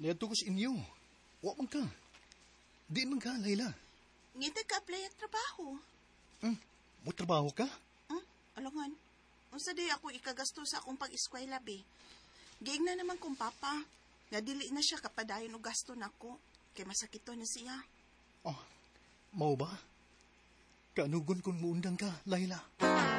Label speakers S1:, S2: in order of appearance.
S1: Niadto ko sa inyo. Wa man ka. Di man ka, Layla.
S2: Ngita ka apply at trabaho.
S1: Mo trabaho ka?
S2: Alangan, unsa day ako ikagasto sa akong pag-eskwela, be. Giing na naman kong papa. Nga dili na siya kapadayon o gasto nako. Kay masakito na siya.
S1: Oh, mao ba? Kaanugon kung muundang ka, Layla.